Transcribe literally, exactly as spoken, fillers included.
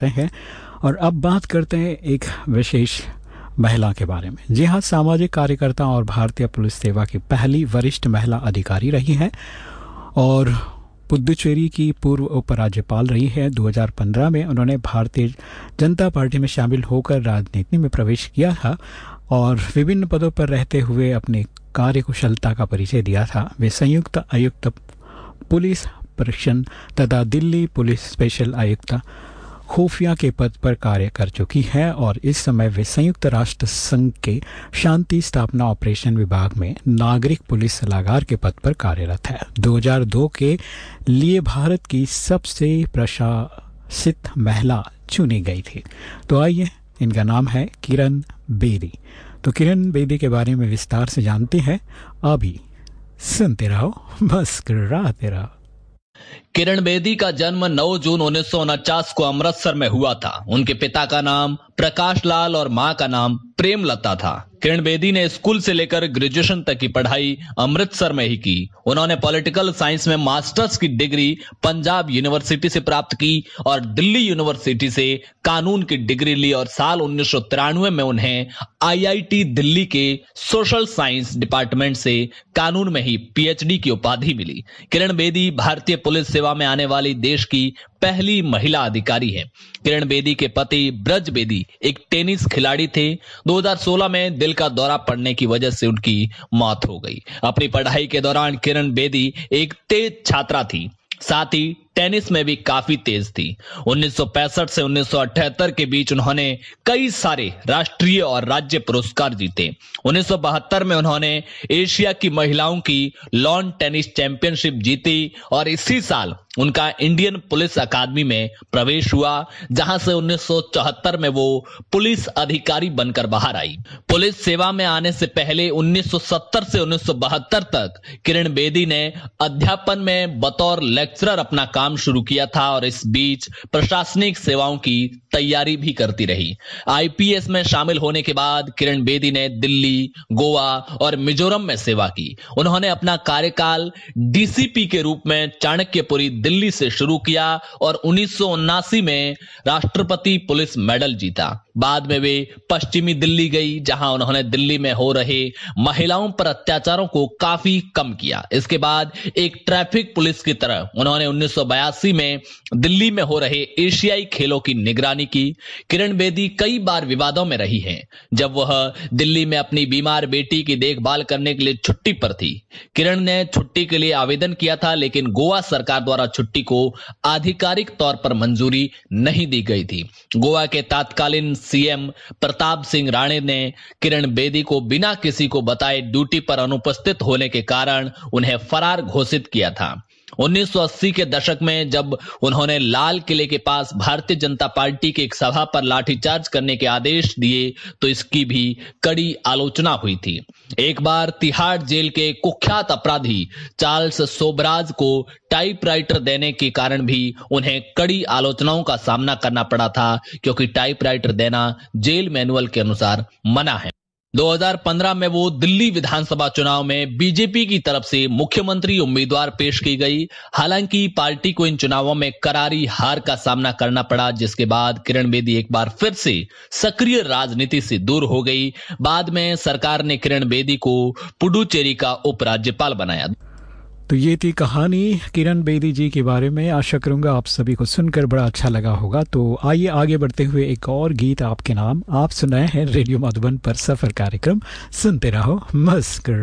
हैं। और अब बात करते हैं एक विशेष महिला के बारे में। जी हाँ, सामाजिक कार्यकर्ता और भारतीय पुलिस सेवा की पहली वरिष्ठ महिला अधिकारी रही है और पुदुचेरी की पूर्व उपराज्यपाल रही है। दो हज़ार पंद्रह में उन्होंने भारतीय जनता पार्टी में शामिल होकर राजनीति में प्रवेश किया था और विभिन्न पदों पर रहते हुए अपनी कार्यकुशलता का परिचय दिया था। वे संयुक्त आयुक्त पुलिस प्रशिक्षण तथा दिल्ली पुलिस स्पेशल आयुक्त खुफिया के पद पर कार्य कर चुकी है और इस समय वे संयुक्त राष्ट्र संघ के शांति स्थापना ऑपरेशन विभाग में नागरिक पुलिस सलाहकार के पद पर कार्यरत है। दो हज़ार दो के लिए भारत की सबसे प्रशासित महिला चुनी गई थी। तो आइए, इनका नाम है किरण बेदी। तो किरण बेदी के बारे में विस्तार से जानते हैं। अभी सुनते रहो, मुस्कुराते रहो। किरण बेदी का जन्म नौ जून उन्नीस सौ उनचास को अमृतसर में हुआ था। उनके पिता का नाम प्रकाश लाल और मां का नाम प्रेमलता था। किरण बेदी ने स्कूल से लेकर ग्रेजुएशन तक की पढ़ाई अमृतसर में ही की। उन्होंने पॉलिटिकल साइंस में मास्टर्स की डिग्री पंजाब यूनिवर्सिटी से प्राप्त की और दिल्ली यूनिवर्सिटी से कानून की डिग्री ली और साल उन्नीस सौ तिरानवे में उन्हें आईआईटी दिल्ली के सोशल साइंस डिपार्टमेंट से कानून में ही पीएचडी की उपाधि मिली। किरण बेदी भारतीय पुलिस सेवा में आने वाली देश की पहली महिला अधिकारी है। किरण बेदी के पति ब्रज बेदी एक टेनिस खिलाड़ी थे। दो हज़ार सोलह में दिल का दौरा पड़ने की वजह से उनकी मौत हो गई। अपनी पढ़ाई के दौरान किरण बेदी एक तेज छात्रा थी, साथ ही टेनिस में भी काफी तेज थी। उन्नीस सौ पैंसठ से उन्नीस सौ अठहत्तर के बीच उन्होंने कई सारे राष्ट्रीय और राज्य पुरस्कार जीते। उन्नीस सौ बहत्तर में उन्होंने एशिया की महिलाओं की लॉन टेनिस चैंपियनशिप जीती और इसी साल उनका इंडियन पुलिस अकादमी में प्रवेश हुआ, जहां से उन्नीस सौ चौहत्तर में वो पुलिस अधिकारी बनकर बाहर आई। पुलिस सेवा में आने से पहले उन्नीस सौ सत्तर से उन्नीस सौ बहत्तर तक किरण बेदी ने अध्यापन में बतौर लेक्चरर अपना काम शुरू किया था और इस बीच प्रशासनिक सेवाओं की तैयारी भी करती रही। आईपीएस में शामिल होने के बाद किरण बेदी ने दिल्ली, गोवा और मिजोरम में सेवा की। उन्होंने अपना कार्यकाल डीसीपी के रूप में चाणक्यपुरी दिल्ली से शुरू किया और उन्नीस सौ उन्नासी में राष्ट्रपति पुलिस मेडल जीता। बाद में वे पश्चिमी दिल्ली गई, जहां उन्होंने दिल्ली में हो रहे महिलाओं पर अत्याचारों को काफी कम किया। इसके बाद एक ट्रैफिक पुलिस की तरह उन्होंने उन्नीस सौ बयासी में दिल्ली में हो रहे एशियाई खेलों की निगरानी की। किरण बेदी कई बार विवादों में रही हैं, जब वह दिल्ली में अपनी बीमार बेटी की देखभाल करने के लिए छुट्टी पर थी। किरण ने छुट्टी के लिए आवेदन किया था, लेकिन गोवा सरकार द्वारा छुट्टी को आधिकारिक तौर पर मंजूरी नहीं दी गई थी। गोवा के तत्कालीन सीएम प्रताप सिंह राणे ने किरण बेदी को बिना किसी को बताए ड्यूटी पर अनुपस्थित होने के कारण उन्हें फरार घोषित किया था। उन्नीस सौ अस्सी के दशक में जब उन्होंने लाल किले के पास भारतीय जनता पार्टी की एक सभा पर लाठीचार्ज करने के आदेश दिए तो इसकी भी कड़ी आलोचना हुई थी। एक बार तिहाड़ जेल के कुख्यात अपराधी चार्ल्स सोबराज को टाइपराइटर देने के कारण भी उन्हें कड़ी आलोचनाओं का सामना करना पड़ा था, क्योंकि टाइपराइटर देना जेल मैनुअल के अनुसार मना है। दो हज़ार पंद्रह में वो दिल्ली विधानसभा चुनाव में बीजेपी की तरफ से मुख्यमंत्री उम्मीदवार पेश की गई। हालांकि पार्टी को इन चुनावों में करारी हार का सामना करना पड़ा, जिसके बाद किरण बेदी एक बार फिर से सक्रिय राजनीति से दूर हो गई। बाद में सरकार ने किरण बेदी को पुडुचेरी का उपराज्यपाल बनाया। तो ये थी कहानी किरण बेदी जी के बारे में। आशा करूंगा आप सभी को सुनकर बड़ा अच्छा लगा होगा। तो आइए आगे बढ़ते हुए एक और गीत आपके नाम। आप सुनाए हैं रेडियो मधुबन पर सफर कार्यक्रम। सुनते रहो, मस्कर